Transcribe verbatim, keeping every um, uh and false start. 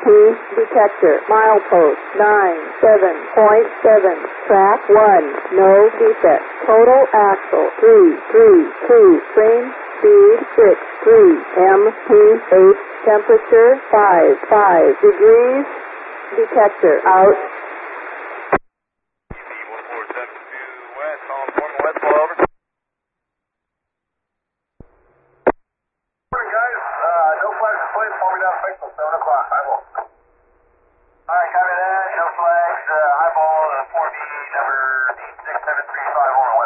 P detector. Milepost nine seven point seven. Track one. No defect. Total axle three three two. Frame speed six three. M P H temperature five five degrees. Detector out. Alright, copy that. No flags. Uh, eyeball uh, four B number six seven three five on the way.